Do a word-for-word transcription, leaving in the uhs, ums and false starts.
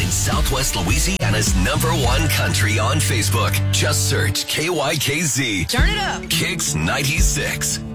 find Southwest Louisiana's number one country on Facebook. Just search K Y K Z. Turn it up. Kicks ninety-six.